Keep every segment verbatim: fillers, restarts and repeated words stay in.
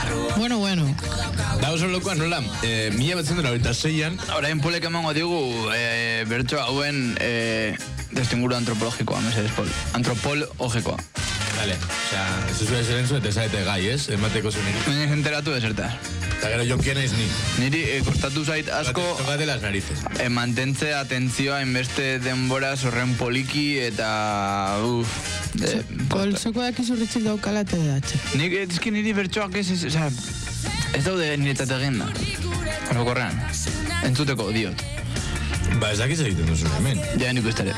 Bueno, bueno. Da oso lokoa nola, eh, mila batzen dela horita zeian. Orain Polek emango digu, eh, bertso hauen eh, testinguru antropologikoa, mesedez Pol. Antropologikoa. Vale, osea, ez zuen zeren zuen, eta zaete gai, ez? Emateko zuen. Baina enteratu desertaz. Eta gero jonkien naiz ni. Niri eh, kostatu zait asko Tokate las narices. eh, mantentze atentzioa inbeste denbora zorren poliki eta uf. De, Kolzokoak izurritzik daukala te datxe. Nik ezki niri bertsoak ez, ez, oza, ez daude niretzat egin da. Orokorrean. Entzuteko diot. Ba, ez dakiz egiten duzu hemen. Ja, nik ustare.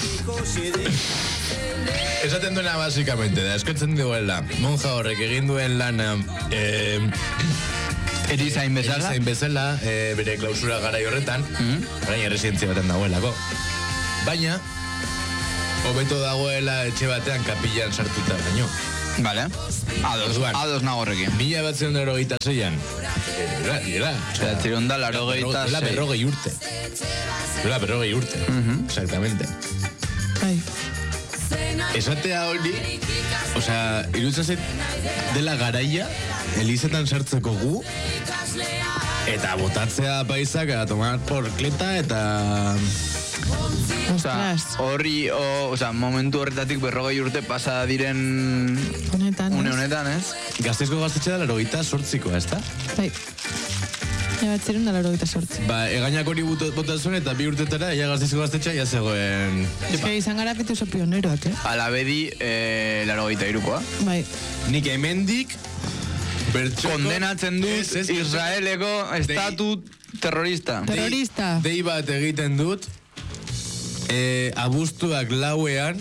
Esaten duena, basikamente, da, eskatzen duela, monja horrek egin duen lana, eh, Erizain bezala? Erizain bezala, eh, bere klausura garai horretan, mm-hmm. Gaina residentzia baten dagoelako. Baina, hobeto dagoela etxe batean kapilan sartuta baino. Vale. Ados, ados nago horrekin. Mila batzen dero gita zeian. Era, era. Osea, tironda laro geita Era berrogei urte. Era berrogei urte. Exactamente. Bai. Esatea hori, osea, iruditzen zait dela garaia, elizetan sartzeko gu, eta botatzea paisak a tomar porkleta eta... Osa, horri, osa, momentu horretatik berrogei urte pasa diren... Honetan, une honetan, ez? Gazteizko gaztetxe da laro gita sortzikoa, ez da? Bai. Ebatzerun da laro gita sortzi. Ba, egainak hori bota zuen eta bi urtetara, ea Gazteizko gaztetxea, ja zegoen... Ez que izan gara petu oso pioneroak, eh? Alabedi, eh, laro gita irukoa. Bai. Nik hemendik... Kondenatzen dut Israeleko estatu terrorista. Terrorista. Dei bat egiten dut, eh, abuztuak lauean,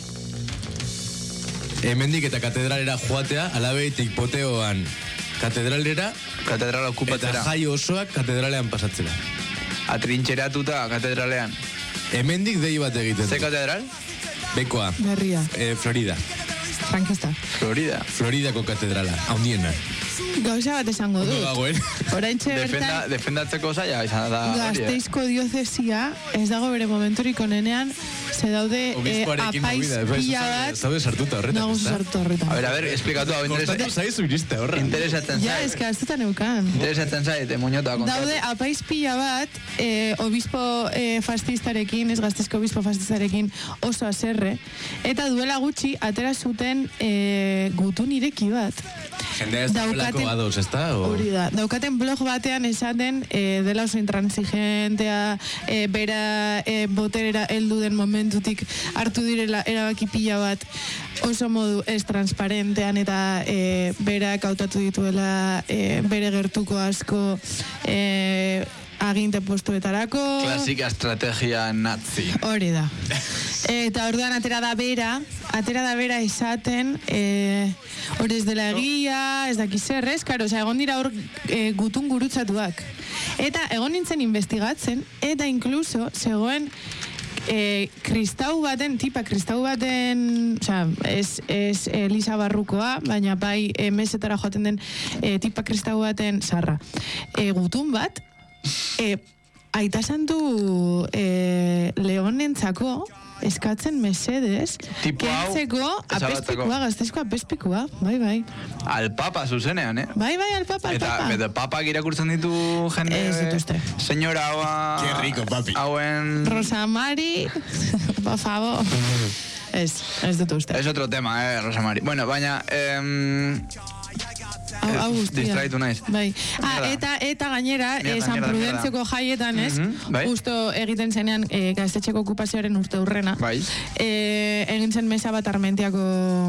hemendik eta katedralera joatea, alabeitik poteoan katedralera, katedrala okupatzera. Eta jai osoak katedralean pasatzera. Atrintxeratuta katedralean. Hemendik dei bat egiten. Ze katedral? Bekoa. Berria. Eh, Florida. Frankista. Florida. Floridako katedrala, haundiena. Gauza bat esango dut. Dagoen. Oraintxe Defenda, bertan... defendatzeko zaila izan da. Gazteizko diozesia ez dago bere momenturik onenean, ze daude eh, apaiz pila bat... Zaude sartuta horretan. Nago sartuta horretan. A ver, a ver, esplikatu hau Kostatu zaizu iriste horra. Interesatzen Ja, zait. ez que aztutan eukan. Interesatzen zait, moñota kontatu. Daude apaiz pila bat, eh, obispo eh, fascistarekin, ez Gazteizko obispo fascistarekin oso aserre, eta duela gutxi atera zuten eh, gutun ireki bat. Jendea ez dagoelako ados, ez da? Hori da. Daukaten blog batean esaten eh, dela oso intransigentea, eh, bera eh, boterera heldu den momentutik hartu direla erabaki pila bat oso modu ez transparentean eta eh, berak hautatu dituela eh, bere gertuko asko eh, aginte postuetarako. Klasika estrategia nazi. Hori da. Eta orduan atera da bera, atera da bera esaten, eh, hori ez dela egia, ez dakiz errez, karo, oza, egon dira hor eh, gutun gurutzatuak. Eta egon nintzen investigatzen, eta inkluso zegoen eh, kristau baten, tipa kristau baten, oza, ez, ez Elisa Barrukoa, baina bai eh, mesetara joaten den eh, tipa kristau baten sarra. Eh, gutun bat, E, aita santu e, Leonentzako eskatzen mesedez kentzeko apespikua, Gazteizko apespikua, bai, bai. Al papa zuzenean, eh? Bai, bai, al papa, al papa. Eta papak irakurtzen ditu jende... Ez dituzte. Señora haua... Qué rico, papi. Hauen... Rosa Mari, por favor. Ez, ez dut uste. Es otro tema, eh, Rosa Mari. Bueno, baina... Eh, Hau, hau guztia. Distraitu naiz. Bai. Ah, eta, eta gainera, eh, San Prudentzioko jaietan, ez? Mm-hmm, bai. Justo egiten zenean eh, Gaztetxeko okupazioaren urte hurrena. Bai. Eh, egin zen mesa bat Armentiako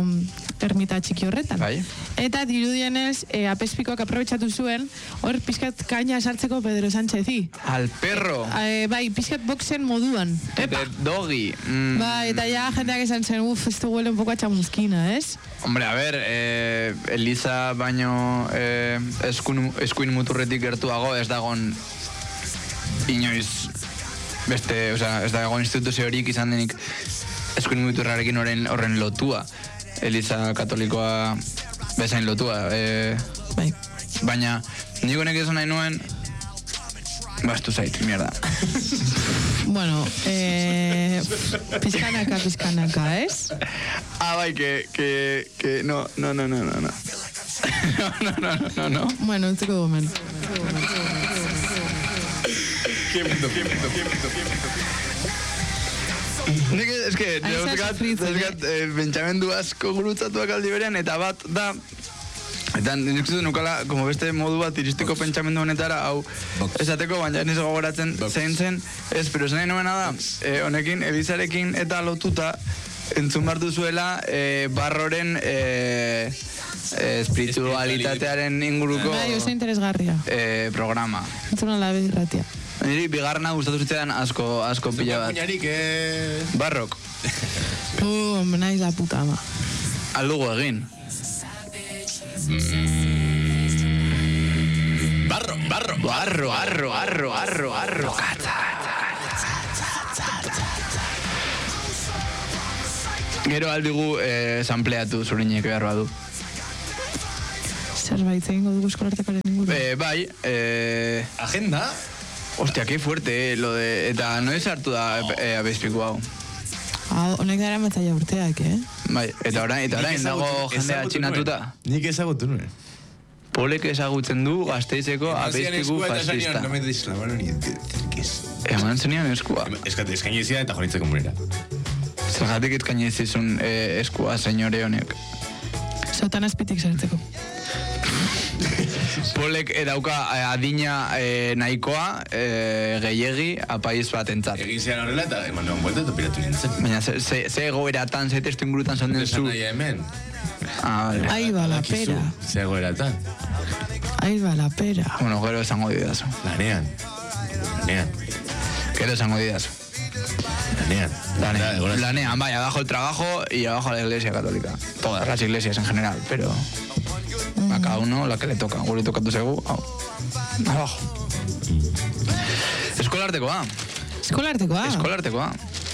ermita txiki horretan. Bai. Eta dirudienez, eh, apespikoak aprobetxatu zuen, hor pizkat kaina sartzeko Pedro Sánchezi. Al perro. Eh, bai, pizkat boxen moduan. Epa. De doggy. Mm. Bai, eta ja jendeak esan zen, uf, esto huele un poco a chamusquina, ez? Hombre, a ver, eh, Elisa baino eh, eskuin, eskuin muturretik gertuago ez dagon inoiz beste, osea, ez dagon instituzio horik izan denik eskuin muturrarekin horren, horren lotua. Elisa katolikoa bezain lotua. Eh, bai. Baina, nik honek esan nahi nuen bastu zait, mierda. Bueno, eh, pizkanaka, pizkanaka, ez? Ah, bai, que, que, que, no, no, no, no, no, no. no, no, no, no, no. Bueno, entzeko gomen. Qué puto, qué puto, qué puto, qué puto. Nik ez que, Ahí dauzkat, sufritzen, dauzkat, eh, pentsamendu asko gurutzatuak aldi berean, eta bat da, eta nik uste nukala, como beste modu bat iristiko pentsamendu honetara, hau, esateko, baina niz gogoratzen zein zen, ez, pero zen nuena da, eh, honekin, Elizarekin eta lotuta, entzun behar duzuela, eh, barroren, eh, eh, espiritualitatearen inguruko Bai, oso interesgarria. eh, programa. Entzuna labe irratia. Niri bigarna gustatu zitzaidan asko, asko pila bat. Puñarik, eh... Barrok, Uh, naiz la puta ama. aldugu egin. Barro, barro. Barro, arro, arro, arro, arro. Gero aldigu eh, sampleatu zurinek behar badu. Zerbait egingo dugu eskolartekaren inguru. Eh, bai, eh... Agenda? Hostia, que fuerte, eh, lo de... Eta noiz hartu da eh, abezpiku hau. Ah, honek dara matzaia urteak, eh? Bai, eta orain, eta orain dago jendea txinatuta. Nik ezagutu nuen. Polek ezagutzen du Gasteizeko abezpiku fascista. No me deis la mano ni cerques. Eman zenion eskua. Eskate, eskaini zidan eta jonitzeko munera. Zergatik ezkaini ez izun eh, eskua, senyore honek. Sotan azpitik sartzeko. Polek edauka eh, adina eh, nahikoa, eh, gehiegi, apaiz bat entzat. Egin zidan horrela eta eman duan buelta eta piratu nintzen. Baina ze, ze, ze egoeratan, ze testu ingurutan zonden zu. Esan nahi hemen. Ah, vale. Ahí va la Badakizu, pera. ze egoeratan. Ahí va la pera. Bueno, gero esango didazu. Lanean. Lanean. Gero esango didazu. Lanean. Lanean. Lanean, bai, abajo el trabajo y abajo la iglesia católica. Todas las iglesias en general, pero a cada uno la que le toca. Gure tokatu zegu, hau. Abajo. Eskolartekoa. Eskolartekoa. Eskolartekoa.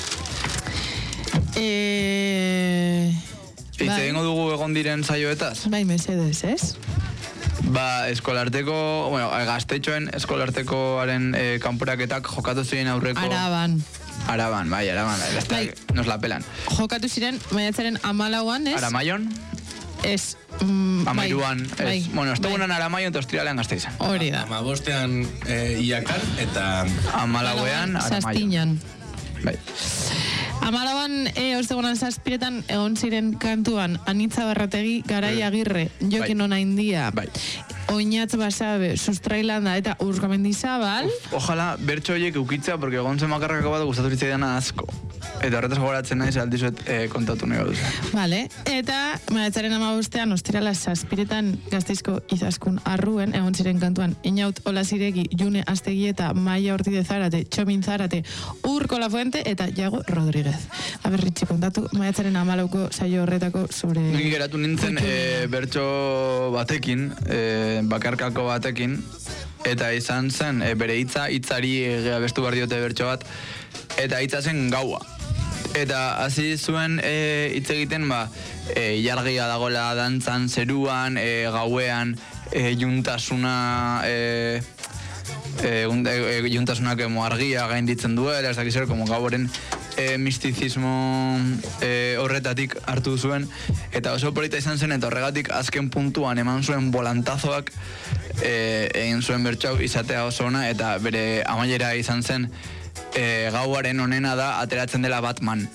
Eh... Itze bai. egingo dugu egon diren saioetaz. Bai, mesedez, ez? Ba, eskolarteko, bueno, gaztetxoen eskolartekoaren eh, kanporaketak jokatu ziren aurreko... Araban. Araban, bai, araban, bai, nos la pelan. Jokatu ziren, maiatzaren amalauan, ez? Aramaion? Ez. Mm, Amairuan, ez. bai, Bueno, ez bai. tegunan Aramaion eta ostiralean Gasteizen. Hori da. Ama bostean eh, iakan eta... Amalauean, Aramaion. Sastiñan. Bai. Amalauan, e, ostegunan zazpiretan, egon ziren kantuan, Anitza Barrategi, Garai Agirre, Jokin Bai. Ona India, Bai. Oinatz Basabe, Sustrailanda eta Urkamendizabal. Ojalá bertso horiek eukitza, porque egon zen makarrako bat gustatu zitzaidana asko. Eta horretaz gogoratzen naiz aldizuet eh, kontatu nahi gauz. Vale. Eta maiatzaren amabostean, ostirala zazpiretan Gasteizko Izaskun Arruen, egon ziren kantuan, Inaut Olaziregi, June Astegi eta Maia Ortide Zarate, Txomin Zarate, Urko Lafuente eta Iago Rodríguez. Aberritxi kontatu, maiatzaren amalauko saio horretako zure... Nik geratu nintzen eh, bertso batekin, eh, bakarkako batekin, eta izan zen eh, bere hitza, hitzari eh, abestu behar diote bertso bat, eta hitza zen gaua. Eta hasi zuen eh, hitz egiten, ba, eh, ilargia dagoela dantzan, zeruan, eh, gauean, eh, juntasuna... Eh, eh, un, eh, juntasunak emo argia gainditzen duela, ez dakiz zer, como gauaren eh, mistizismo eh, horretatik hartu zuen, eta oso polita izan zen, eta horregatik azken puntuan eman zuen volantazoak eh, egin zuen bertxau izatea oso ona, eta bere amaiera izan zen eh, gauaren onena da ateratzen dela Batman.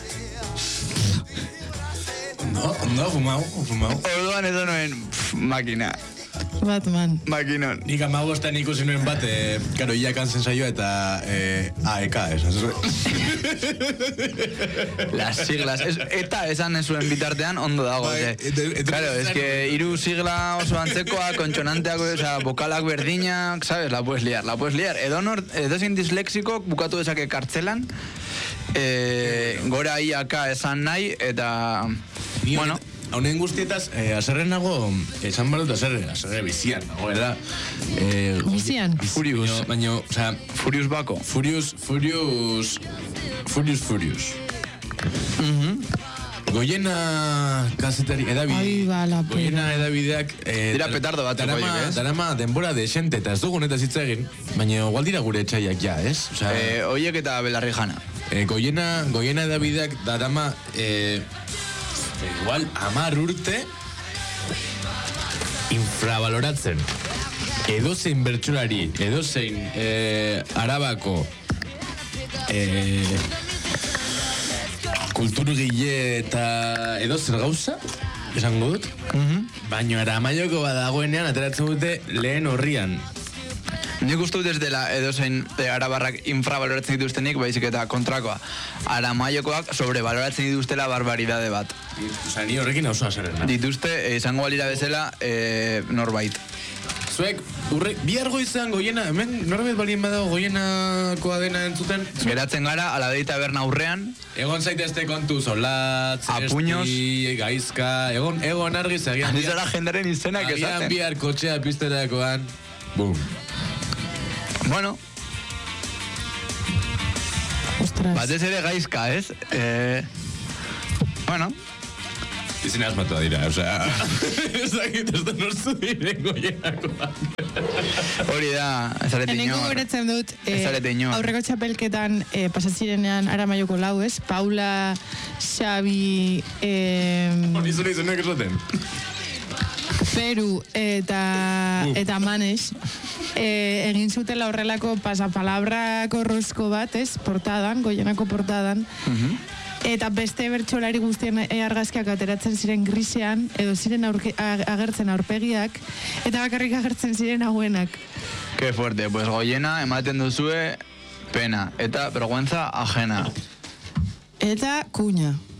No, no, fumau, fumau. Orduan edo noen, pff, makina. Batman. Makinon. Nik amabostean ikusi nuen bat, eh, karo, iakan zen saioa eta eh, A E K, esan zuen. Las siglas. Es, eta esan ez zuen bitartean ondo dago. Bai, Bai, eta- eta- claro, es que hiru sigla oso antzekoa, kontsonanteak, o sea, vokalak berdinak, ¿sabes? La puedes liar, la puedes liar. Edonor, edozein disléxico bukatu dezake kartzelan, eh, gora iaka esan nahi, eta... Ni bueno, honet- Honen guztietaz, eh, azerren nago, esan balut azerre, azerre bizian, nagoela. Eh, Bizian? Furious. Baina, baina, o sea, Furious Bako. Furious, Furious, Furious, Furious. Goiena kazetari, edabide. Ai, ba, la pena. Goiena edabideak... Eh, Dira petardo batzuk darama, horiek, ez? darama denbora desente, eta ez dugu honetaz hitz egin, baina igual dira gure etxaiak ja, ez? O sea, Eh, oiek eta belarri jana. Eh, goiena, goiena edabideak darama eh, igual amar urte infravaloratzen edozein bertsolari, edozein eh, Arabako eh, kulturgile eta edozer gauza, esango dut, mm-hmm. baina Aramaioko badagoenean ateratzen dute lehen horrian. Nik uste dut ez dela edozein e, arabarrak infravaloratzen dituztenik, baizik eta kontrakoa. Aramaiokoak sobrevaloratzen dituztela barbaridade bat. Osa, ni horrekin oso azarena. Dituzte, e, izango balira bezala, e, norbait. Zuek, urre, bihar goizan goiena, hemen norbait balien badago goienakoa dena entzuten? Geratzen gara, Aladei taberna aurrean. Egon zaitezte kontu solatz, Apuños, esti, gaizka, egon, egon argiz, agian bihar. Anizara jendaren izenak esaten. Agian bihar kotxea pizterakoan, bum. Bueno. Ostras. Batez ere gaizka, ez? Eh, bueno. Izin asmatua dira, osea... Ez dakit ez da norzu diren goienakoan. Hori da, ezarete inor. Eneko goretzen dut, eh, inor. aurreko txapelketan eh, pasazirenean Aramaioko lau, ez? Paula, Xabi... Eh, Hori zure izunak esaten. Peru eta, eta Manes eh, egin zutela horrelako pasapalabrako rosko bat, ez? Portadan, goienako portadan. Uh-huh. Eta beste bertsolari guztien argazkiak ateratzen ziren grisean, edo ziren aurke, agertzen aurpegiak, eta bakarrik agertzen ziren hauenak. Que fuerte, pues goiena ematen duzue pena, eta vergüenza ajena. Eta kuña.